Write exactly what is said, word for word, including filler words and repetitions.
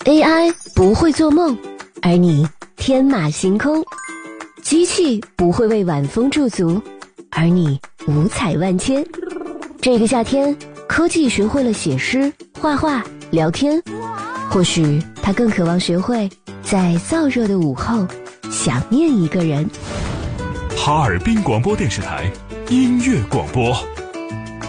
A I 不会做梦，而你天马行空；机器不会为晚风驻足，而你五彩万千。这个夏天，科技学会了写诗、画画、聊天，或许它更渴望学会在燥热的午后想念一个人。 哈尔滨广播电视台音乐广播。